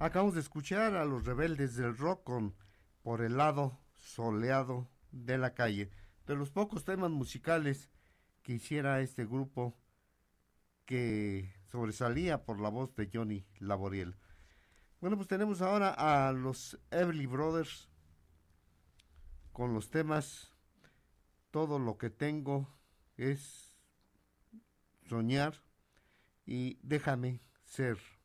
Acabamos de escuchar a los Rebeldes del Rock con Por el lado soleado de la calle. De los pocos temas musicales que hiciera este grupo que sobresalía por la voz de Johnny Laboriel. Bueno, pues tenemos ahora a los Everly Brothers con los temas Todo lo que tengo es soñar y Déjame ser.